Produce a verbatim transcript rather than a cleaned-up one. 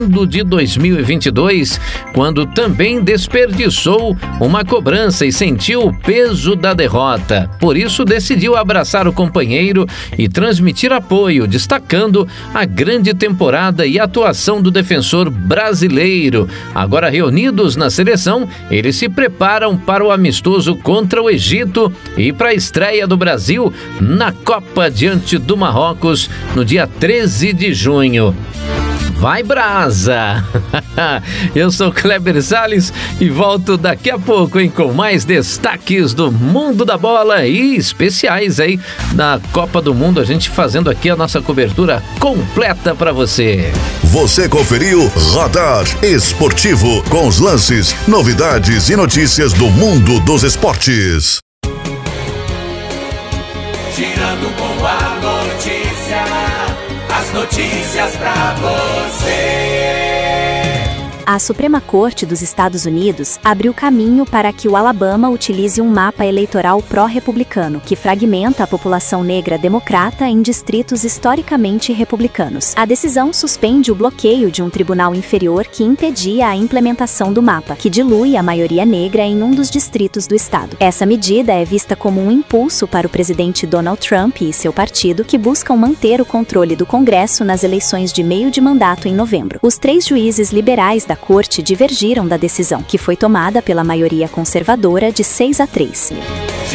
de dois mil e vinte e dois, quando também desperdiçou uma cobrança e sentiu o peso da derrota. Por isso, decidiu abraçar o companheiro e transmitir apoio, destacando a grande temporada e atuação do defensor brasileiro. Agora reunidos na seleção, eles se preparam para o amistoso contra o Egito e para a estreia do Brasil na Copa diante do Marrocos no dia treze de junho. Vai Brasa! Eu sou Kleber Salles e volto daqui a pouco, hein, com mais destaques do mundo da bola e especiais aí da Copa do Mundo, a gente fazendo aqui a nossa cobertura completa para você. Você conferiu Radar Esportivo com os lances, novidades e notícias do mundo dos esportes. Girando com a notícia, as notícias pra você. A Suprema Corte dos Estados Unidos abriu caminho para que o Alabama utilize um mapa eleitoral pró-republicano que fragmenta a população negra democrata em distritos historicamente republicanos. A decisão suspende o bloqueio de um tribunal inferior que impedia a implementação do mapa, que dilui a maioria negra em um dos distritos do estado. Essa medida é vista como um impulso para o presidente Donald Trump e seu partido, que buscam manter o controle do Congresso nas eleições de meio de mandato em novembro. Os três juízes liberais da Corte divergiram da decisão, que foi tomada pela maioria conservadora de seis a três.